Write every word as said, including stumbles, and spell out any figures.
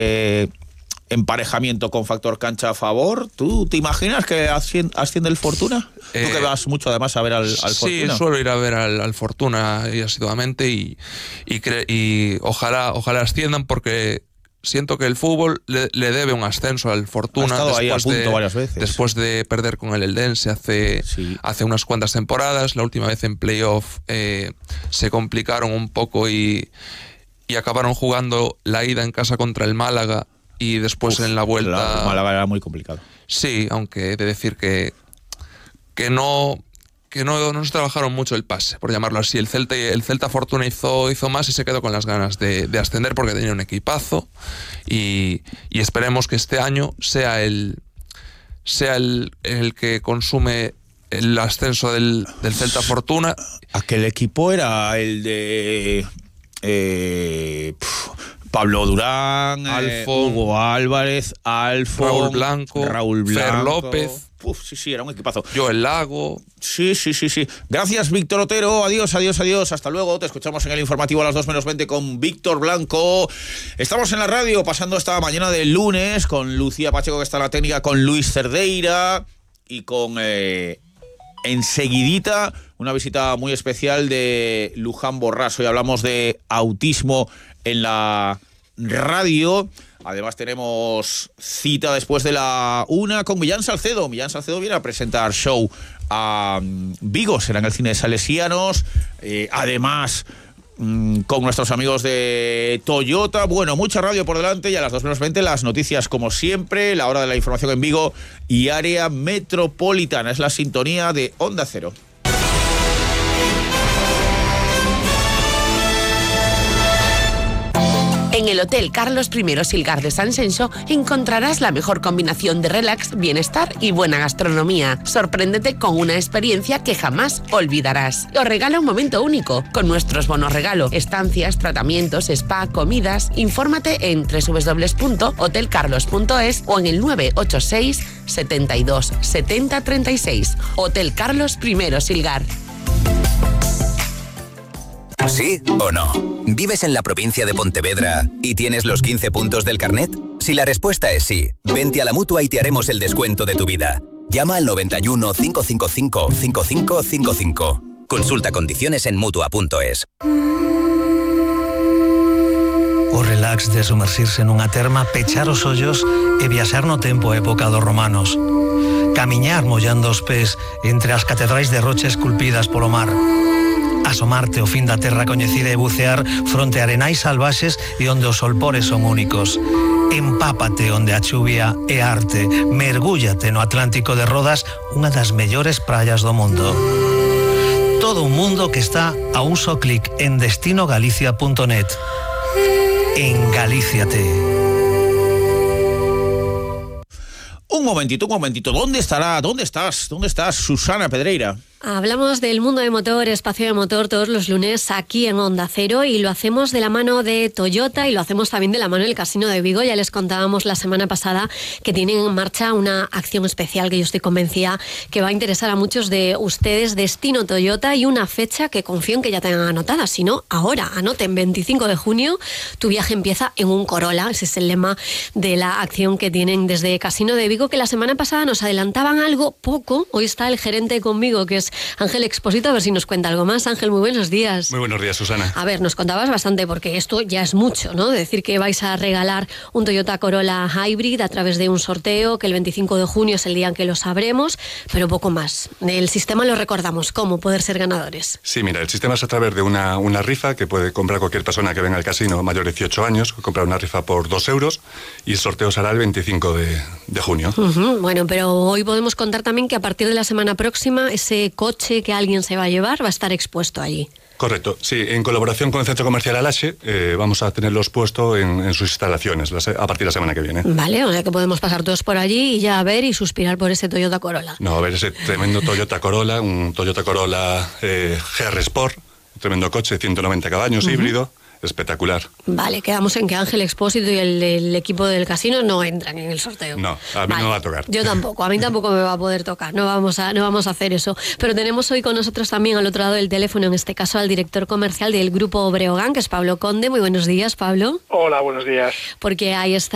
eh, emparejamiento con factor cancha a favor. ¿Tú te imaginas que asciende, asciende el Fortuna? Eh, Tú que vas mucho además a ver al, al sí, Fortuna. Sí, suelo ir a ver al, al Fortuna y asiduamente y, y, cre- y ojalá, ojalá asciendan, porque siento que el fútbol le, le debe un ascenso al Fortuna. Ha estado ahí a después punto de, varias veces. Después de perder con el Eldense hace, sí. hace unas cuantas temporadas. La última vez en playoff eh, se complicaron un poco y, y acabaron jugando la ida en casa contra el Málaga y después Uf, en la vuelta... Claro, el Málaga era muy complicado. Sí, aunque he de decir que, que no... que no, no se trabajaron mucho el pase, por llamarlo así. El Celta, el Celta Fortuna hizo, hizo más y se quedó con las ganas de, de ascender porque tenía un equipazo y, y esperemos que este año sea el, sea el, el que consume el ascenso del, del Celta Fortuna. Aquel equipo era el de... Eh, pff, Pablo Durán, Alfo, eh, Hugo Álvarez, Alfo, Raúl Blanco, Raúl Blanco, Fer López. Uf, sí, sí, era un equipazo. Joel Lago. Sí, sí, sí, sí. Gracias, Víctor Otero. Adiós, adiós, adiós. Hasta luego. Te escuchamos en el informativo a las dos menos veinte con Víctor Blanco. Estamos en la radio pasando esta mañana del lunes con Lucía Pacheco, que está en la técnica, con Luis Cerdeira y con... Eh, enseguidita una visita muy especial de Luján Borrás. Hoy hablamos de autismo en la radio. Además tenemos cita después de la una con Millán Salcedo. Millán Salcedo viene a presentar show a Vigo, será en el cine de Salesianos. Eh, además, mmm, con nuestros amigos de Toyota. Bueno, mucha radio por delante y a las dos menos veinte las noticias como siempre, la hora de la información en Vigo y área metropolitana. Es la sintonía de Onda Cero. En el Hotel Carlos primero Silgar de San Xenxo encontrarás la mejor combinación de relax, bienestar y buena gastronomía. Sorpréndete con una experiencia que jamás olvidarás. Os regala un momento único con nuestros bonos regalo, estancias, tratamientos, spa, comidas. Infórmate en doble u doble u doble u punto hotel carlos punto es o en el nueve ocho seis, setenta y dos, setenta, treinta y seis. Hotel Carlos primero Silgar. ¿Sí o no? ¿Vives en la provincia de Pontevedra y tienes los quince puntos del carnet? Si la respuesta es sí, vente a la Mutua y te haremos el descuento de tu vida. Llama al noventa y uno, cinco cinco cinco, cinco cinco cinco cinco. Consulta condiciones en mutua punto es. O relax de sumerxirse nunha terma, pechar os ollos e viaxar no tempo a época dos romanos. Camiñar mollando os pés entre as catedrais de rocha esculpidas polo mar. Asomarte ao fin da terra coñecida e bucear fronte a arenais salvaxes e onde os solpores son únicos. Empápate onde a chuvia é arte. Mergúllate no Atlántico de Rodas, unha das mellores praias do mundo. Todo un mundo que está a un só clic en destino galicia punto net. Engalíciate. Un momentito, un momentito. ¿Dónde estará? ¿Dónde estás? ¿Dónde estás, Susana Pedreira? Hablamos del mundo de motor, espacio de motor, todos los lunes aquí en Onda Cero y lo hacemos de la mano de Toyota y lo hacemos también de la mano del Casino de Vigo. Ya les contábamos la semana pasada que tienen en marcha una acción especial que yo estoy convencida que va a interesar a muchos de ustedes, Destino Toyota, y una fecha que confío en que ya tengan anotada. Si no, ahora, anoten, veinticinco de junio, tu viaje empieza en un Corolla. Ese es el lema de la acción que tienen desde Casino de Vigo, que la semana pasada nos adelantaban algo poco. Hoy está el gerente conmigo, que es Ángel Expósito, a ver si nos cuenta algo más. Ángel, muy buenos días. Muy buenos días, Susana. A ver, nos contabas bastante, porque esto ya es mucho, ¿no? Decir que vais a regalar un Toyota Corolla Hybrid a través de un sorteo, que el veinticinco de junio es el día en que lo sabremos, pero poco más. El sistema lo recordamos, ¿cómo poder ser ganadores? Sí, mira, el sistema es a través de una, una rifa que puede comprar cualquier persona que venga al casino mayor de dieciocho años, comprar una rifa por dos euros y el sorteo será el veinticinco de junio. Uh-huh. Bueno, pero hoy podemos contar también que a partir de la semana próxima ese coche que alguien se va a llevar va a estar expuesto allí. Correcto, sí, en colaboración con el Centro Comercial Alaxe eh, vamos a tenerlos puestos en, en sus instalaciones a partir de la semana que viene. Vale, o sea que podemos pasar todos por allí y ya a ver y suspirar por ese Toyota Corolla. No, a ver ese tremendo Toyota Corolla, un Toyota Corolla eh, G R Sport, un tremendo coche, ciento noventa caballos, uh-huh. híbrido. Espectacular. Vale, quedamos en que Ángel Expósito y el, el equipo del casino no entran en el sorteo. No, a mí vale. no me va a tocar. Yo tampoco, a mí tampoco me va a poder tocar. No vamos a, no vamos a hacer eso. Pero tenemos hoy con nosotros también al otro lado del teléfono, en este caso al director comercial del Grupo Breogán, que es Pablo Conde. Muy buenos días, Pablo. Hola, buenos días. Porque ahí está